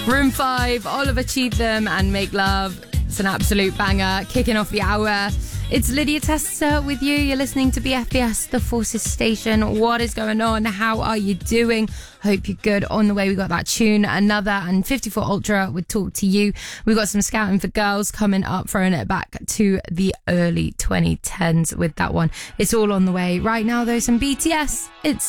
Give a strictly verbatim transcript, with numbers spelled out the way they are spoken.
Room five, Oliver Cheatham and Make Love. It's an absolute banger. Kicking off the hour. It's Lydia Tester with you. You're listening to B F B S, the Forces Station. What is going on? How are you doing? Hope you're good. On the way, we got that tune, Another, and fifty-four Ultra would Talk to You. We got some Scouting for Girls coming up, throwing it back to the early twenty tens with that one. It's all on the way. Right now, though, some B T S. It's